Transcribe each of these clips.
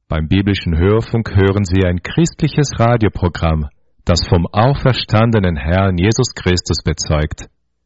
Beim biblischen Hörfunk hören Sie ein christliches Radioprogramm, das vom auferstandenen Herrn Jesus Christus bezeugt.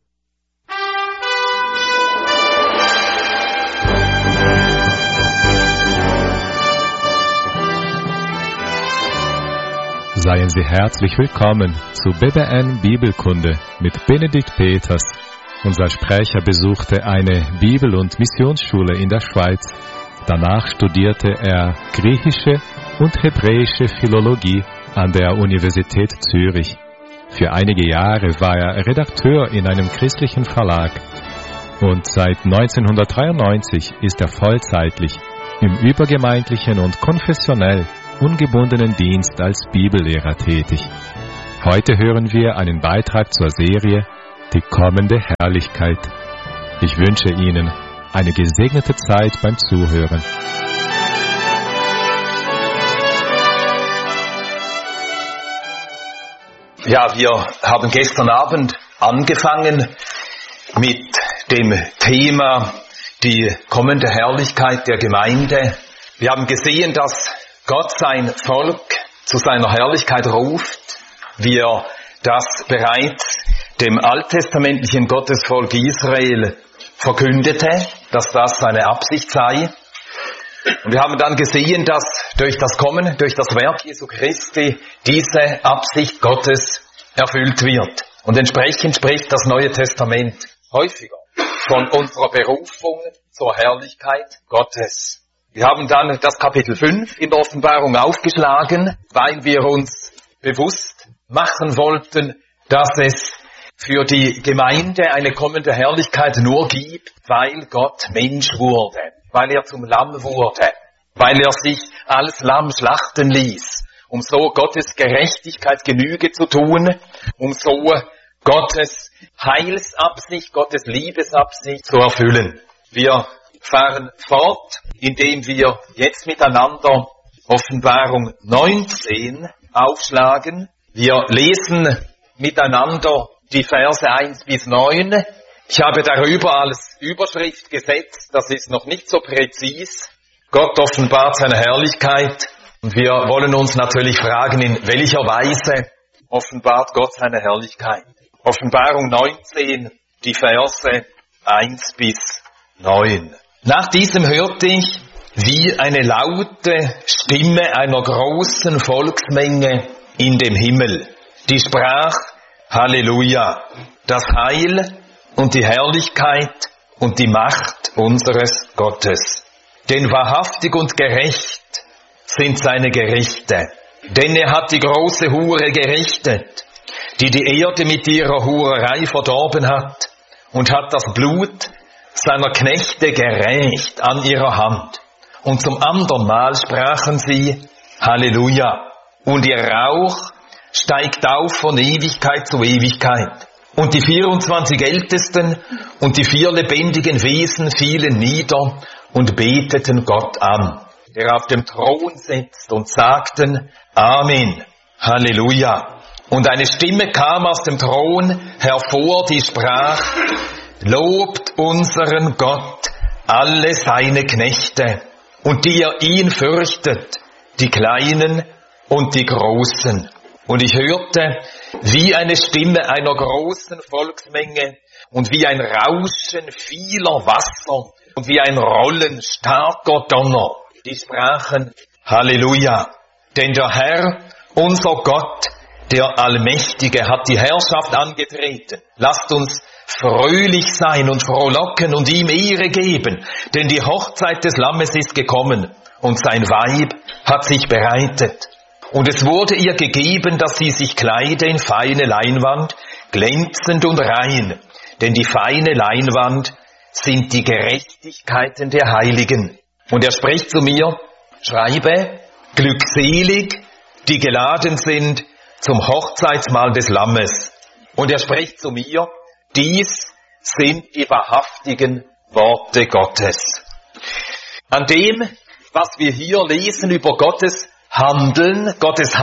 Seien Sie herzlich willkommen zu BBN Bibelkunde mit Benedikt Peters. Unser Sprecher besuchte eine Bibel- und Missionsschule in der Schweiz. Danach studierte er griechische und hebräische Philologie an der Universität Zürich. Für einige Jahre war er Redakteur in einem christlichen Verlag. Und seit 1993 ist er vollzeitlich im übergemeindlichen und konfessionell ungebundenen Dienst als Bibellehrer tätig. Heute hören wir einen Beitrag zur Serie Die kommende Herrlichkeit. Ich wünsche Ihnen eine gesegnete Zeit beim Zuhören. Ja, wir haben gestern Abend angefangen mit dem Thema die kommende Herrlichkeit der Gemeinde. Wir haben gesehen, dass Gott sein Volk zu seiner Herrlichkeit ruft, wie er das bereits dem alttestamentlichen Gottesvolk Israel verkündete, dass das seine Absicht sei. Und wir haben dann gesehen, dass durch das Kommen, durch das Werk Jesu Christi diese Absicht Gottes erfüllt wird. Und entsprechend spricht das Neue Testament häufiger von unserer Berufung zur Herrlichkeit Gottes. Wir haben dann das Kapitel 5 in der Offenbarung aufgeschlagen, weil wir uns bewusst machen wollten, dass es für die Gemeinde eine kommende Herrlichkeit nur gibt, weil Gott Mensch wurde, weil er zum Lamm wurde, weil er sich als Lamm schlachten ließ, um so Gottes Gerechtigkeit Genüge zu tun, um so Gottes Heilsabsicht, Gottes Liebesabsicht zu erfüllen. Wir fahren fort, indem wir jetzt miteinander Offenbarung 19 aufschlagen. Wir lesen miteinander die Verse 1 bis 9. Ich habe darüber als Überschrift gesetzt, das ist noch nicht so präzis. Gott offenbart seine Herrlichkeit. Und wir wollen uns natürlich fragen, in welcher Weise offenbart Gott seine Herrlichkeit. Offenbarung 19, die Verse 1 bis 9. Nach diesem hörte ich, wie eine laute Stimme einer großen Volksmenge in dem Himmel, die sprach: Halleluja, das Heil und die Herrlichkeit und die Macht unseres Gottes. Denn wahrhaftig und gerecht sind seine Gerichte. Denn er hat die große Hure gerichtet, die die Erde mit ihrer Hurerei verdorben hat, und hat das Blut seiner Knechte gerächt an ihrer Hand. Und zum andern Mal sprachen sie: Halleluja. Und ihr Rauch steigt auf von Ewigkeit zu Ewigkeit. Und die 24 Ältesten und die 4 lebendigen Wesen fielen nieder und beteten Gott an, der auf dem Thron sitzt, und sagten: Amen, Halleluja. Und eine Stimme kam aus dem Thron hervor, die sprach: Lobt unseren Gott, alle seine Knechte, und die ihr ihn fürchtet, die Kleinen und die Großen. Und ich hörte, wie eine Stimme einer großen Volksmenge und wie ein Rauschen vieler Wasser und wie ein Rollen starker Donner. Die sprachen: Halleluja. Denn der Herr, unser Gott, der Allmächtige, hat die Herrschaft angetreten. Lasst uns fröhlich sein und frohlocken und ihm Ehre geben, denn die Hochzeit des Lammes ist gekommen und sein Weib hat sich bereitet. Und es wurde ihr gegeben, dass sie sich kleide in feine Leinwand, glänzend und rein, denn die feine Leinwand sind die Gerechtigkeiten der Heiligen. Und er spricht zu mir: Schreibe, glückselig, die geladen sind zum Hochzeitsmahl des Lammes. Und er spricht zu mir: Dies sind die wahrhaftigen Worte Gottes. An dem, was wir hier lesen über Gottes Handeln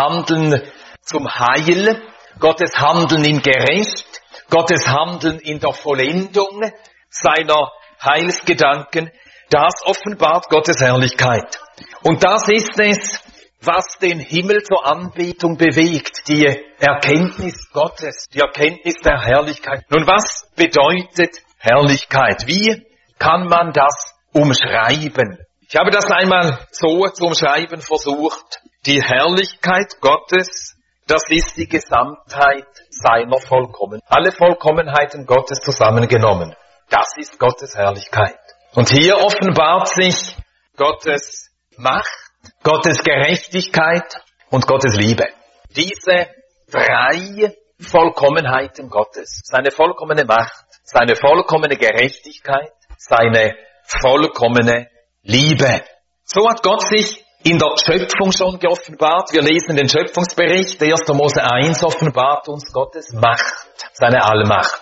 zum Heil, Gottes Handeln in Gerecht, Gottes Handeln in der Vollendung seiner Heilsgedanken, das offenbart Gottes Herrlichkeit. Und das ist es, was den Himmel zur Anbetung bewegt, die Erkenntnis Gottes, die Erkenntnis der Herrlichkeit. Nun, was bedeutet Herrlichkeit? Wie kann man das umschreiben? Ich habe das einmal so zu umschreiben versucht. Die Herrlichkeit Gottes, das ist die Gesamtheit seiner Vollkommenheit. Alle Vollkommenheiten Gottes zusammengenommen. Das ist Gottes Herrlichkeit. Und hier offenbart sich Gottes Macht, Gottes Gerechtigkeit und Gottes Liebe. Diese drei Vollkommenheiten Gottes, seine vollkommene Macht, seine vollkommene Gerechtigkeit, seine vollkommene Liebe. So hat Gott sich in der Schöpfung schon geoffenbart. Wir lesen den Schöpfungsbericht. 1. Mose 1 offenbart uns Gottes Macht, seine Allmacht.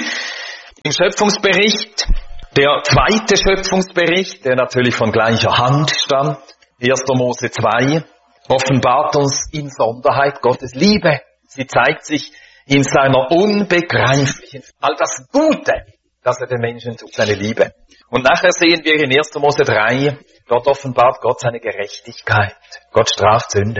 Im Schöpfungsbericht, der zweite Schöpfungsbericht, der natürlich von gleicher Hand stammt, 1. Mose 2, offenbart uns in Sonderheit Gottes Liebe. Sie zeigt sich in seiner unbegreiflichen, all das Gute, das er den Menschen tut, seine Liebe. Und nachher sehen wir in 1. Mose 3, dort offenbart Gott seine Gerechtigkeit. Gott straft Sünde.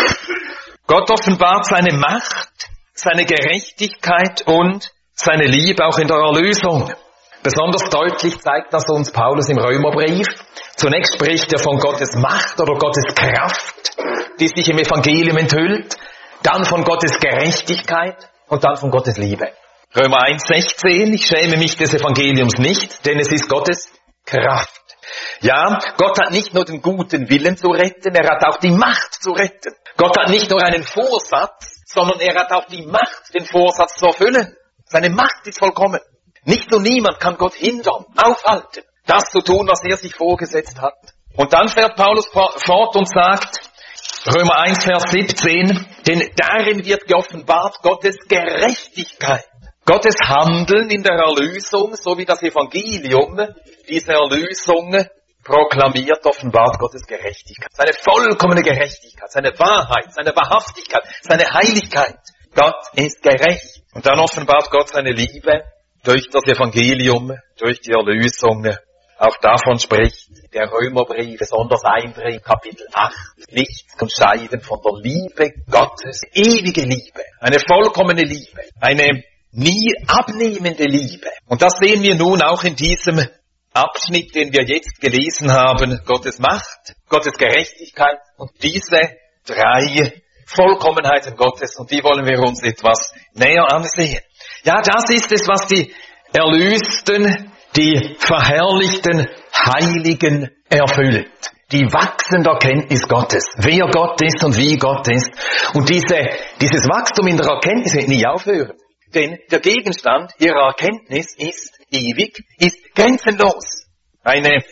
Gott offenbart seine Macht, seine Gerechtigkeit und seine Liebe auch in der Erlösung. Besonders deutlich zeigt das uns Paulus im Römerbrief. Zunächst spricht er von Gottes Macht oder Gottes Kraft, die sich im Evangelium enthüllt, dann von Gottes Gerechtigkeit und dann von Gottes Liebe. Römer 1,16, ich schäme mich des Evangeliums nicht, denn es ist Gottes Kraft. Ja, Gott hat nicht nur den guten Willen zu retten, er hat auch die Macht zu retten. Gott hat nicht nur einen Vorsatz, sondern er hat auch die Macht, den Vorsatz zu erfüllen. Seine Macht ist vollkommen. Nicht und niemand kann Gott hindern, aufhalten, das zu tun, was er sich vorgesetzt hat. Und dann fährt Paulus fort und sagt, Römer 1, Vers 17, denn darin wird geoffenbart Gottes Gerechtigkeit. Gottes Handeln in der Erlösung, so wie das Evangelium diese Erlösung proklamiert, offenbart Gottes Gerechtigkeit. Seine vollkommene Gerechtigkeit, seine Wahrheit, seine Wahrhaftigkeit, seine Heiligkeit. Gott ist gerecht. Und dann offenbart Gott seine Liebe durch das Evangelium, durch die Erlösung. Auch davon spricht der Römerbrief, besonders eindringlich, Kapitel 8. Nichts kann scheiden von der Liebe Gottes. Ewige Liebe, eine vollkommene Liebe, eine nie abnehmende Liebe. Und das sehen wir nun auch in diesem Abschnitt, den wir jetzt gelesen haben. Gottes Macht, Gottes Gerechtigkeit und diese drei Vollkommenheiten Gottes. Und die wollen wir uns etwas näher ansehen. Ja, das ist es, was die Erlösten, die verherrlichten Heiligen erfüllt. Die wachsende Erkenntnis Gottes, wer Gott ist und wie Gott ist. Und dieses Wachstum in der Erkenntnis wird nie aufhören. Denn der Gegenstand ihrer Erkenntnis ist ewig, ist grenzenlos. Eine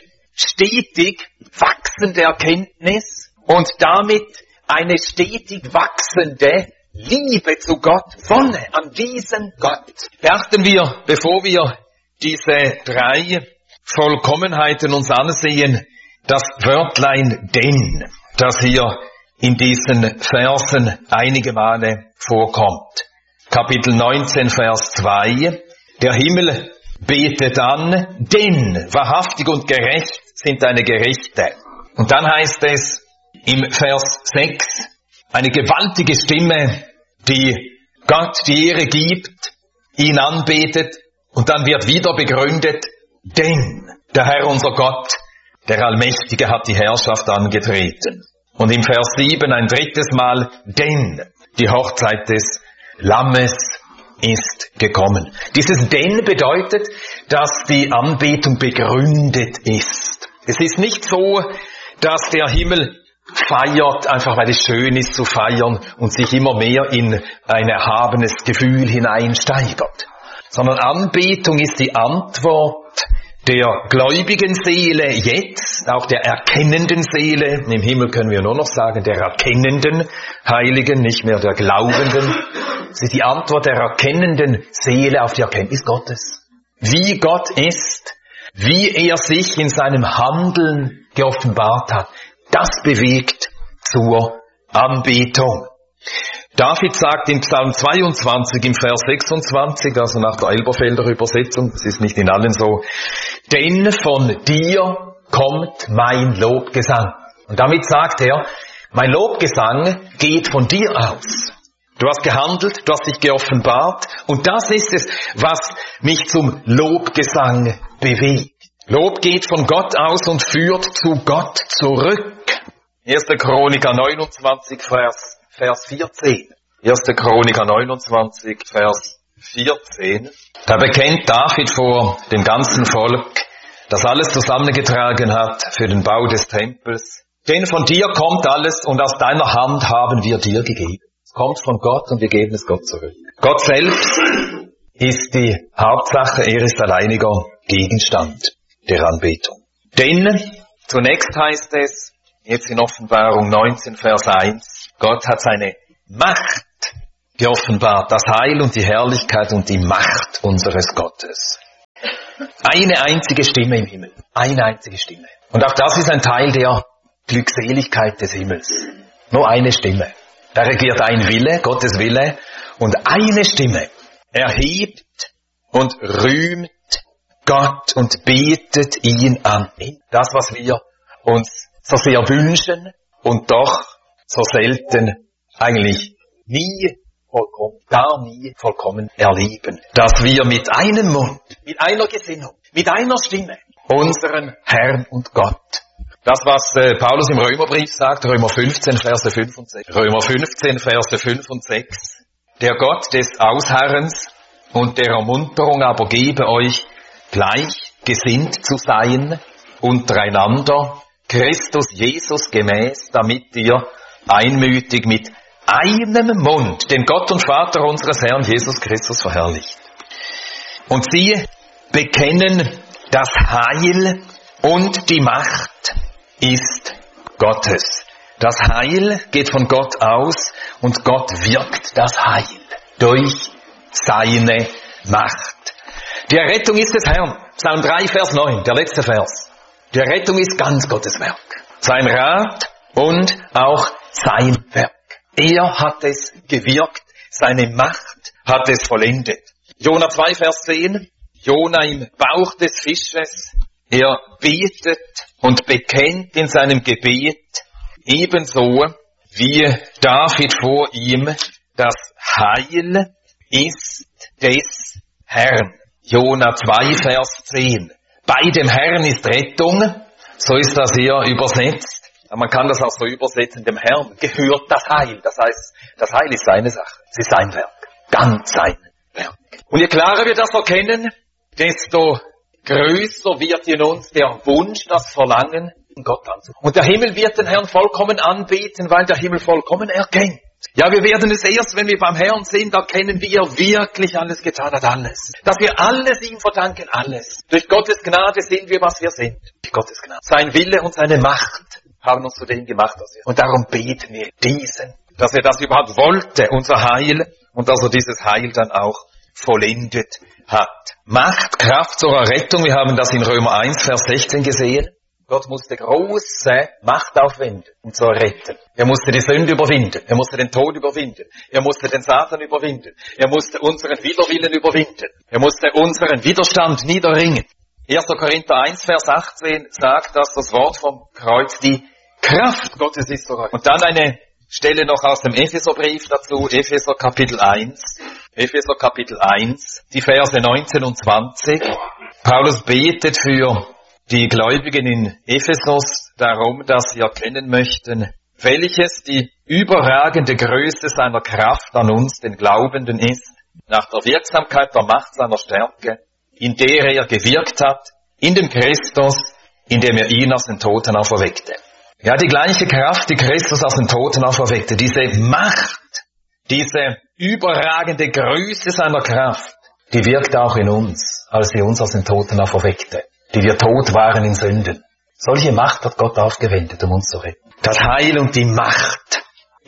stetig wachsende Erkenntnis und damit eine stetig wachsende Liebe zu Gott, Wonne an diesen Gott. Beachten wir, bevor wir diese drei Vollkommenheiten uns ansehen, das Wörtlein denn, das hier in diesen Versen einige Male vorkommt. Kapitel 19, Vers 2, der Himmel betet an, denn wahrhaftig und gerecht sind deine Gerichte. Und dann heißt es im Vers 6, eine gewaltige Stimme, die Gott die Ehre gibt, ihn anbetet, und dann wird wieder begründet, denn der Herr unser Gott, der Allmächtige, hat die Herrschaft angetreten. Und im Vers 7 ein drittes Mal, denn die Hochzeit des Lammes ist gekommen. Dieses denn bedeutet, dass die Anbetung begründet ist. Es ist nicht so, dass der Himmel feiert, einfach weil es schön ist zu feiern und sich immer mehr in ein erhabenes Gefühl hineinsteigert. Sondern Anbetung ist die Antwort der gläubigen Seele jetzt, auch der erkennenden Seele. Im Himmel können wir nur noch sagen, der erkennenden Heiligen, nicht mehr der Glaubenden. Es ist die Antwort der erkennenden Seele auf die Erkenntnis Gottes. Wie Gott ist, wie er sich in seinem Handeln geoffenbart hat, das bewegt zur Anbetung. David sagt in Psalm 22 im Vers 26, also nach der Elberfelder Übersetzung, das ist nicht in allen so, denn von dir kommt mein Lobgesang. Und damit sagt er, mein Lobgesang geht von dir aus. Du hast gehandelt, du hast dich geoffenbart und das ist es, was mich zum Lobgesang bewegt. Lob geht von Gott aus und führt zu Gott zurück. 1. Chroniker 29, Vers 14. 1. Chroniker 29, Vers 14. Da bekennt David vor dem ganzen Volk, das alles zusammengetragen hat für den Bau des Tempels. Denn von dir kommt alles und aus deiner Hand haben wir dir gegeben. Es kommt von Gott und wir geben es Gott zurück. Gott selbst ist die Hauptsache, er ist alleiniger Gegenstand der Anbetung. Denn zunächst heißt es, jetzt in Offenbarung 19, Vers 1, Gott hat seine Macht geoffenbart, das Heil und die Herrlichkeit und die Macht unseres Gottes. Eine einzige Stimme im Himmel, eine einzige Stimme. Und auch das ist ein Teil der Glückseligkeit des Himmels. Nur eine Stimme. Da regiert ein Wille, Gottes Wille, und eine Stimme erhebt und rühmt Gott und betet ihn an. Das, was wir uns so sehr wünschen und doch so selten eigentlich nie vollkommen, gar nie vollkommen erleben. Dass wir mit einem Mund, mit einer Gesinnung, mit einer Stimme unseren Herrn und Gott, das, was Paulus im Römerbrief sagt, Römer 15, Verse 5 und 6. Römer 15, Verse 5 und 6. Der Gott des Ausharrens und der Ermunterung aber gebe euch, gleichgesinnt zu sein, untereinander, Christus Jesus gemäß, damit ihr einmütig mit einem Mund den Gott und Vater unseres Herrn Jesus Christus verherrlicht. Und sie bekennen, das Heil und die Macht ist Gottes. Das Heil geht von Gott aus und Gott wirkt das Heil durch seine Macht. Die Errettung ist des Herrn. Psalm 3, Vers 9, der letzte Vers. Die Errettung ist ganz Gottes Werk. Sein Rat und auch sein Werk. Er hat es gewirkt, seine Macht hat es vollendet. Jona 2, Vers 10. Jona im Bauch des Fisches. Er betet und bekennt in seinem Gebet ebenso wie David vor ihm, das Heil ist des Herrn. Jona 2, Vers 10. Bei dem Herrn ist Rettung, so ist das hier übersetzt. Man kann das auch so übersetzen, dem Herrn gehört das Heil. Das heißt, das Heil ist seine Sache. Es ist sein Werk. Ganz sein Werk. Und je klarer wir das erkennen, desto größer wird in uns der Wunsch, das Verlangen, Gott anzurufen. Und der Himmel wird den Herrn vollkommen anbeten, weil der Himmel vollkommen erkennt. Ja, wir werden es erst, wenn wir beim Herrn sind, erkennen, wie er wirklich alles getan hat, alles. Dass wir alles ihm verdanken, alles. Durch Gottes Gnade sind wir, was wir sind. Durch Gottes Gnade. Sein Wille und seine Macht haben uns zu dem gemacht, was wir sind. Und darum beten wir diesen, dass er das überhaupt wollte, unser Heil, und dass er dieses Heil dann auch vollendet hat. Macht, Kraft zur Errettung, wir haben das in Römer 1, Vers 16 gesehen. Gott musste große Macht aufwenden, um zu erretten. Er musste die Sünde überwinden. Er musste den Tod überwinden. Er musste den Satan überwinden. Er musste unseren Widerwillen überwinden. Er musste unseren Widerstand niederringen. 1. Korinther 1, Vers 18 sagt, dass das Wort vom Kreuz die Kraft Gottes ist. Und dann eine Stelle noch aus dem Epheserbrief dazu, Epheser Kapitel 1. Epheser Kapitel 1, die Verse 19 und 20. Paulus betet für die Gläubigen in Ephesus darum, dass sie erkennen möchten, welches die überragende Größe seiner Kraft an uns, den Glaubenden, ist, nach der Wirksamkeit der Macht seiner Stärke, in der er gewirkt hat, in dem Christus, indem er ihn aus den Toten auferweckte. Ja, die gleiche Kraft, die Christus aus den Toten auferweckte, diese Macht, diese überragende Größe seiner Kraft, die wirkt auch in uns, als sie uns aus den Toten auferweckte, die wir tot waren in Sünden. Solche Macht hat Gott aufgewendet, um uns zu retten. Das Heil und die Macht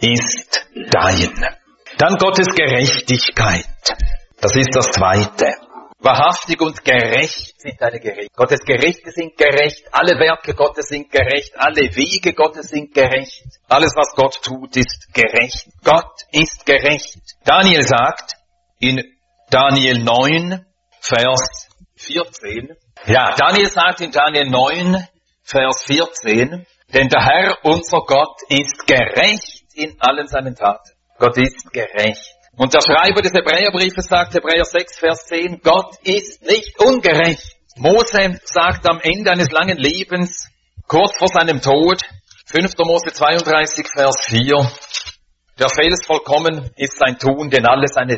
ist dein. Dann Gottes Gerechtigkeit. Das ist das Zweite. Wahrhaftig und gerecht sind deine Gerichte. Gottes Gerichte sind gerecht. Alle Werke Gottes sind gerecht. Alle Wege Gottes sind gerecht. Alles, was Gott tut, ist gerecht. Gott ist gerecht. Daniel sagt in Daniel 9, Vers 14, ja, Daniel sagt in Daniel 9, Vers 14, Denn der Herr, unser Gott, ist gerecht in allen seinen Taten. Gott ist gerecht. Und der Schreiber des Hebräerbriefes sagt, Hebräer 6, Vers 10, Gott ist nicht ungerecht. Mose sagt am Ende eines langen Lebens, kurz vor seinem Tod, 5. Mose 32, Vers 4, der Fels vollkommen ist sein Tun, denn alle seine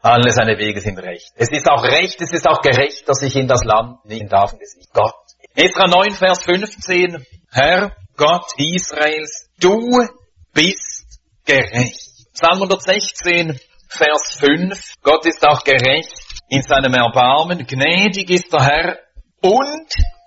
Wege sind recht. Es ist auch recht, es ist auch gerecht, dass ich in das Land nehmen darf. Es ist Gott. Esra 9, Vers 15, Herr, Gott Israels, du bist gerecht. Psalm 116, Vers 5, Gott ist auch gerecht in seinem Erbarmen, gnädig ist der Herr und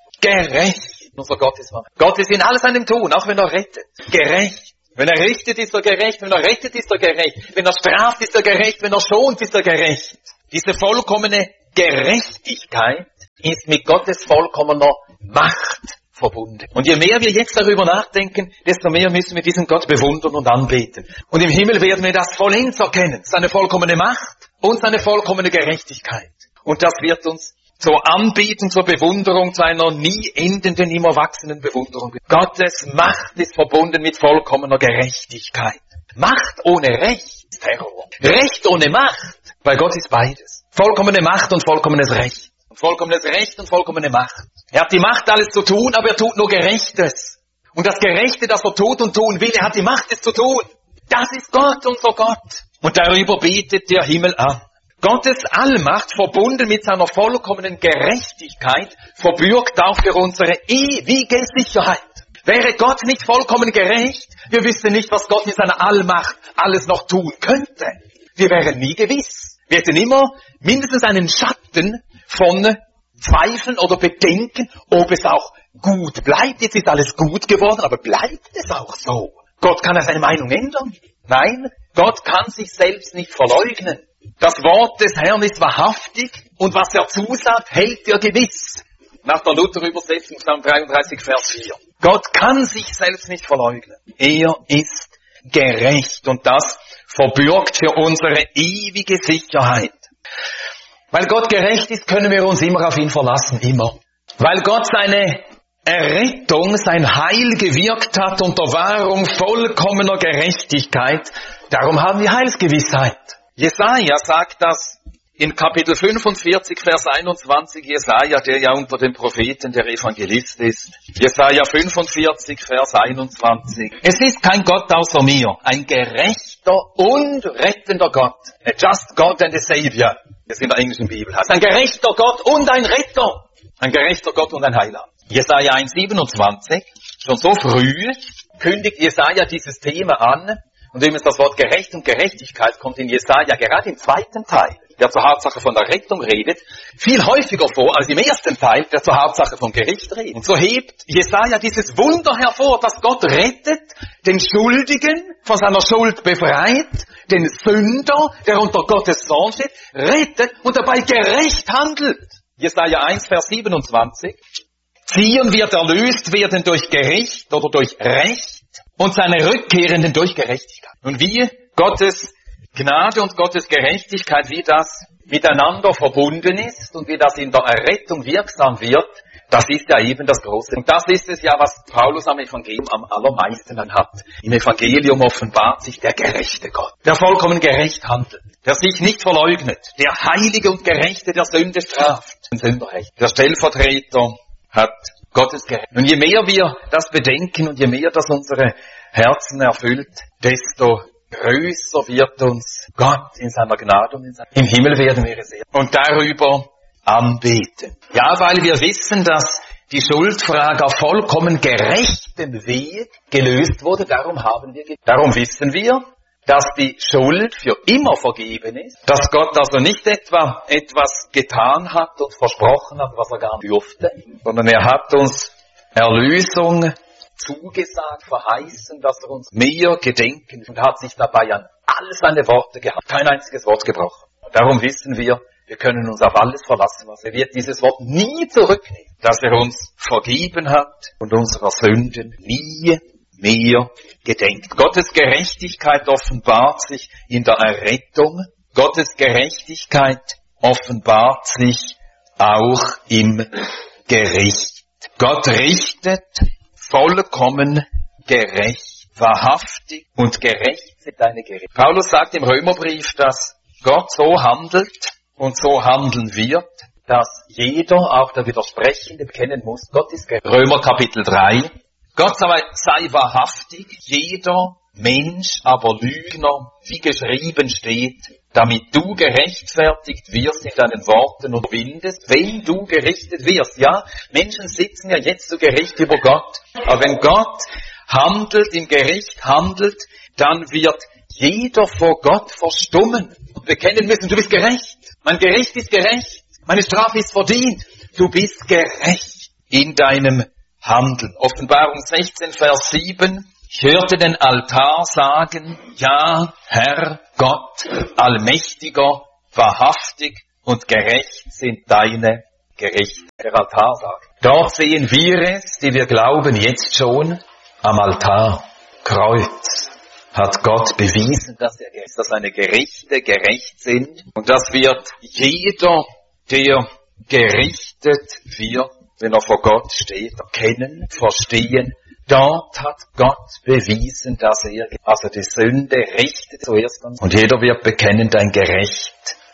gerecht. Unser Gott ist wahr. Gott ist in all seinem Tun, auch wenn er rettet, gerecht. Wenn er richtet, ist er gerecht. Wenn er rettet, ist er gerecht. Wenn er straft, ist er gerecht. Wenn er schont, ist er gerecht. Diese vollkommene Gerechtigkeit ist mit Gottes vollkommener Macht verbunden. Und je mehr wir jetzt darüber nachdenken, desto mehr müssen wir diesen Gott bewundern und anbeten. Und im Himmel werden wir das vollends erkennen. Seine vollkommene Macht und seine vollkommene Gerechtigkeit. Und das wird uns zur Anbetung, zur Bewunderung, zu einer nie endenden, immer wachsenden Bewunderung. Gottes Macht ist verbunden mit vollkommener Gerechtigkeit. Macht ohne Recht ist Terror. Recht ohne Macht, bei Gott ist beides. Vollkommene Macht und vollkommenes Recht. Vollkommenes Recht und vollkommene Macht. Er hat die Macht, alles zu tun, aber er tut nur Gerechtes. Und das Gerechte, das er tut und tun will, er hat die Macht, es zu tun. Das ist Gott, unser Gott. Und darüber betet der Himmel an. Gottes Allmacht, verbunden mit seiner vollkommenen Gerechtigkeit, verbürgt auch für unsere ewige Sicherheit. Wäre Gott nicht vollkommen gerecht, wir wüssten nicht, was Gott mit seiner Allmacht alles noch tun könnte. Wir wären nie gewiss. Wir hätten immer mindestens einen Schatten von Zweifeln oder Bedenken, ob es auch gut bleibt. Jetzt ist alles gut geworden, aber bleibt es auch so? Gott kann seine Meinung ändern? Nein, Gott kann sich selbst nicht verleugnen. Das Wort des Herrn ist wahrhaftig und was er zusagt, hält er gewiss. Nach der Luther-Übersetzung, Psalm 33, Vers 4. Gott kann sich selbst nicht verleugnen. Er ist gerecht und das verbürgt für unsere ewige Sicherheit. Weil Gott gerecht ist, können wir uns immer auf ihn verlassen, immer. Weil Gott seine Errettung, sein Heil gewirkt hat unter Wahrung vollkommener Gerechtigkeit, darum haben wir Heilsgewissheit. Jesaja sagt das in Kapitel 45, Vers 21, Jesaja, der ja unter den Propheten der Evangelist ist. Jesaja 45, Vers 21. Es ist kein Gott außer mir, ein gerechter und rettender Gott. A just God and a Savior, wie es in der englischen Bibel heißt. Ein gerechter Gott und ein Retter. Ein gerechter Gott und ein Heiland. Jesaja 1, 27, schon so früh kündigt Jesaja dieses Thema an. Und übrigens das Wort Gerecht und Gerechtigkeit kommt in Jesaja gerade im zweiten Teil, der zur Hauptsache von der Rettung redet, viel häufiger vor als im ersten Teil, der zur Hauptsache vom Gericht redet. Und so hebt Jesaja dieses Wunder hervor, dass Gott rettet, den Schuldigen von seiner Schuld befreit, den Sünder, der unter Gottes Zorn steht, rettet und dabei gerecht handelt. Jesaja 1, Vers 27. Zion wird erlöst werden durch Gericht oder durch Recht und seine Rückkehrenden durch Gerechtigkeit. Und wie Gottes Gnade und Gottes Gerechtigkeit, wie das miteinander verbunden ist und wie das in der Errettung wirksam wird, das ist ja eben das Große. Und das ist es ja, was Paulus am Evangelium am allermeisten hat. Im Evangelium offenbart sich der gerechte Gott, der vollkommen gerecht handelt, der sich nicht verleugnet, der Heilige und Gerechte, der Sünde straft, den Sünderrecht. Der Stellvertreter hat Gottes Gerechtigkeit. Und je mehr wir das bedenken und je mehr das unsere Herzen erfüllt, desto größer wird uns Gott in seiner Gnade und im Himmel werden wir es sehen. Und darüber anbeten. Ja, weil wir wissen, dass die Schuldfrage auf vollkommen gerechtem Weg gelöst wurde, darum wissen wir, dass die Schuld für immer vergeben ist, dass Gott also nicht etwa etwas getan hat und versprochen hat, was er gar nicht dürfte, sondern er hat uns Erlösung zugesagt, verheißen, dass er uns mehr gedenken und hat sich dabei an all seine Worte gehalten, kein einziges Wort gebrochen. Darum wissen wir können uns auf alles verlassen, was er wird dieses Wort nie zurücknehmen, dass er uns vergeben hat und unserer Sünden nie mehr gedenkt. Gottes Gerechtigkeit offenbart sich in der Errettung. Gottes Gerechtigkeit offenbart sich auch im Gericht. Gott richtet vollkommen gerecht, wahrhaftig und gerecht sind deine Gerichte. Paulus sagt im Römerbrief, dass Gott so handelt und so handeln wird, dass jeder, auch der Widersprechende, bekennen muss, Gott ist gerecht. Römer Kapitel 3. Gott sei wahrhaftig, jeder Mensch aber Lügner, wie geschrieben steht, damit du gerechtfertigt wirst in deinen Worten und windest, wenn du gerichtet wirst. Ja, Menschen sitzen ja jetzt zu Gericht über Gott. Aber wenn Gott handelt, im Gericht handelt, dann wird jeder vor Gott verstummen und bekennen müssen, du bist gerecht. Mein Gericht ist gerecht. Meine Strafe ist verdient. Du bist gerecht in deinem Handeln. Offenbarung 16, Vers 7. Ich hörte den Altar sagen, ja, Herr, Gott, allmächtiger, wahrhaftig und gerecht sind deine Gerichte. Der Altar sagt. Dort sehen wir es, die wir glauben, jetzt schon am Altar. Kreuz hat Gott bewiesen, dass seine Gerichte gerecht sind. Und das wird jeder, der gerichtet wird, wenn er vor Gott steht, erkennen, verstehen. Dort hat Gott bewiesen, dass er die Sünde richtet zuerst. Und jeder wird bekennen, dein Gericht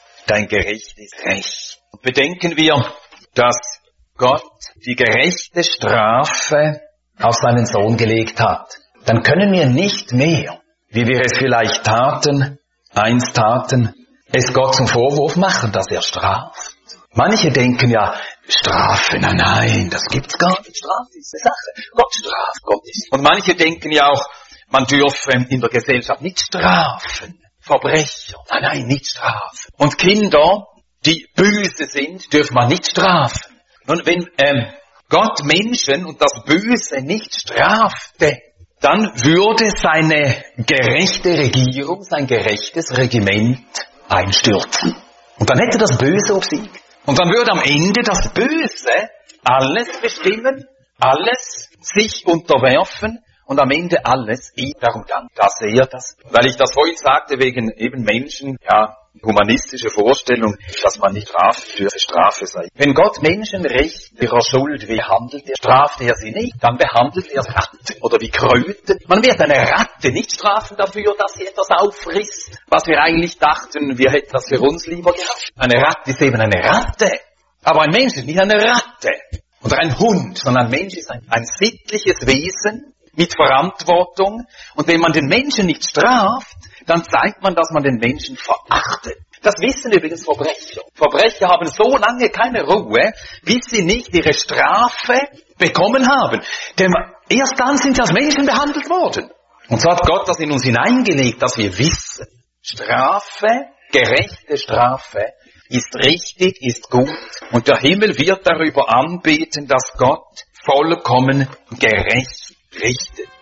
ist recht. Und bedenken wir, dass Gott die gerechte Strafe auf seinen Sohn gelegt hat. Dann können wir nicht mehr, wie wir es vielleicht einst taten, es Gott zum Vorwurf machen, dass er straft. Manche denken ja, Strafe, nein, das gibt's gar nicht. Strafe ist eine Sache. Gott straft, Gott ist. Und manche denken ja auch, man dürfe in der Gesellschaft nicht strafen. Verbrecher, nein, nicht strafen. Und Kinder, die böse sind, dürfen man nicht strafen. Und wenn Gott Menschen und das Böse nicht strafte, dann würde seine gerechte Regierung, sein gerechtes Regiment einstürzen. Und dann hätte das Böse obsiegt. Und dann würde am Ende das Böse alles bestimmen, alles sich unterwerfen und am Ende alles darum dann, dass er das, weil ich das vorhin sagte, wegen eben Menschen, ja, humanistische Vorstellung, dass man nicht strafen dürfe, Strafe sei. Wenn Gott Menschen richtet ihrer Schuld, wie handelt er? Straft er sie nicht, dann behandelt er Ratten oder wie Kröten. Man wird eine Ratte nicht strafen dafür, dass sie etwas auffrisst, was wir eigentlich dachten, wir hätten das für uns lieber gehabt. Eine Ratte ist eben eine Ratte, aber ein Mensch ist nicht eine Ratte oder ein Hund, sondern ein Mensch ist ein sittliches Wesen mit Verantwortung. Und wenn man den Menschen nicht straft, dann zeigt man, dass man den Menschen verachtet. Das wissen übrigens Verbrecher. Verbrecher haben so lange keine Ruhe, bis sie nicht ihre Strafe bekommen haben. Denn erst dann sind sie als Menschen behandelt worden. Und so hat Gott das in uns hineingelegt, dass wir wissen, Strafe, gerechte Strafe, ist richtig, ist gut. Und der Himmel wird darüber anbeten, dass Gott vollkommen gerecht richtet.